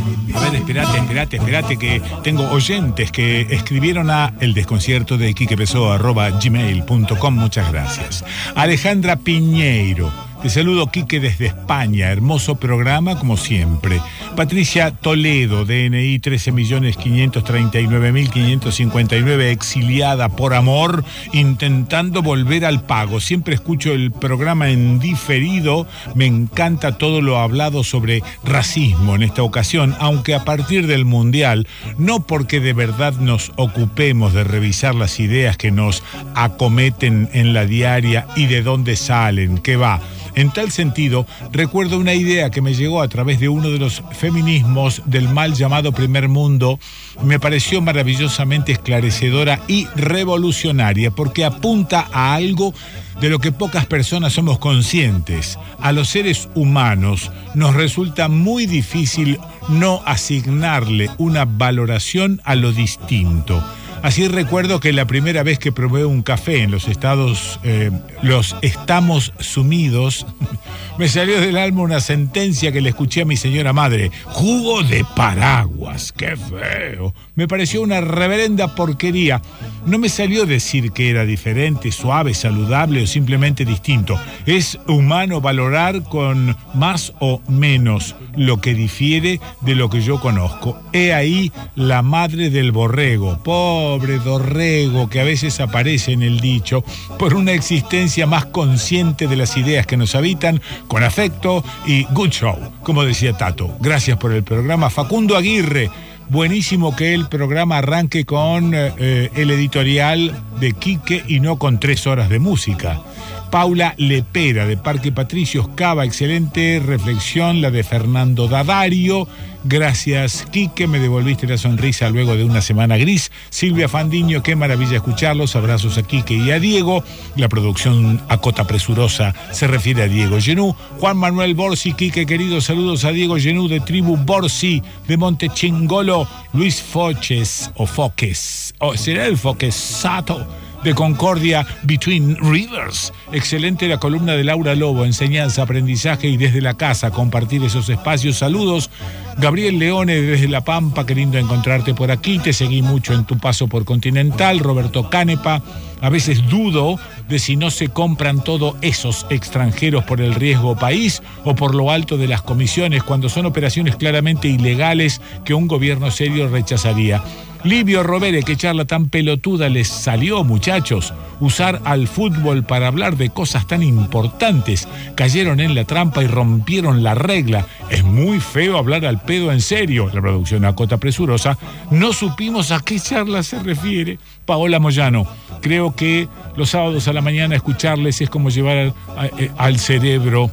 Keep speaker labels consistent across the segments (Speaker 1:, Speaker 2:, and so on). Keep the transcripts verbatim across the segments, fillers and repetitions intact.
Speaker 1: A ver, esperate, esperate, esperate, que tengo oyentes que escribieron a eldesconcierto de quique pessoa arroba gmail punto com. Muchas gracias. Alejandra Piñeiro. Te saludo, Quique, desde España. Hermoso programa, como siempre. Patricia Toledo, D N I trece millones quinientos treinta y nueve mil quinientos cincuenta y nueve, exiliada por amor, intentando volver al pago. Siempre escucho el programa en diferido. Me encanta todo lo hablado sobre racismo en esta ocasión, aunque a partir del Mundial, no porque de verdad nos ocupemos de revisar las ideas que nos acometen en la diaria y de dónde salen, qué va. En tal sentido, recuerdo una idea que me llegó a través de uno de los feminismos del mal llamado Primer Mundo. Me pareció maravillosamente esclarecedora y revolucionaria, porque apunta a algo de lo que pocas personas somos conscientes. A los seres humanos nos resulta muy difícil no asignarle una valoración a lo distinto. Así recuerdo que la primera vez que probé un café en los estados, eh, los estamos sumidos, me salió del alma una sentencia que le escuché a mi señora madre. Jugo de paraguas, qué feo. Me pareció una reverenda porquería. No me salió decir que era diferente, suave, saludable o simplemente distinto. Es humano valorar con más o menos lo que difiere de lo que yo conozco. He ahí la madre del borrego. Pobre dorrego, que a veces aparece en el dicho, por una existencia más consciente de las ideas que nos habitan, con afecto y good show, como decía Tato. Gracias por el programa. Facundo Aguirre. Buenísimo que el programa arranque con eh, el editorial de Quique y no con tres horas de música. Paula Lepera, de Parque Patricios Cava, excelente reflexión, la de Fernando Dadario. Gracias, Quique, me devolviste la sonrisa luego de una semana gris. Silvia Fandiño, qué maravilla escucharlos. Abrazos a Quique y a Diego. La producción a cota presurosa se refiere a Diego Genú. Juan Manuel Borsi, Quique, queridos saludos a Diego Genú de Tribu Borsi, de Montechingolo. Luis Foches, o Foques, o será el Foquesato, de Concordia, Between Rivers. Excelente la columna de Laura Lobo, enseñanza, aprendizaje y desde la casa compartir esos espacios. Saludos. Gabriel Leone desde La Pampa, qué lindo encontrarte por aquí. Te seguí mucho en tu paso por Continental. Roberto Canepa, a veces dudo de si no se compran todos esos extranjeros por el riesgo país o por lo alto de las comisiones, cuando son operaciones claramente ilegales que un gobierno serio rechazaría. Livio Rovere, qué charla tan pelotuda les salió, muchachos. Usar al fútbol para hablar de cosas tan importantes. Cayeron en la trampa y rompieron la regla. Es muy feo hablar al pedo en serio. La producción a cota presurosa. No supimos a qué charla se refiere. Paola Moyano, creo que los sábados a la mañana escucharles es como llevar al, a, al cerebro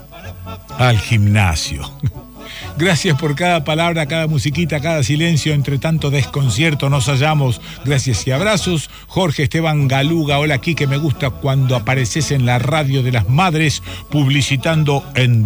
Speaker 1: al gimnasio. Gracias por cada palabra, cada musiquita, cada silencio. Entre tanto desconcierto nos hallamos. Gracias y abrazos. Jorge Esteban Galuga, hola Quique, me gusta cuando apareces en la radio de las madres publicitando en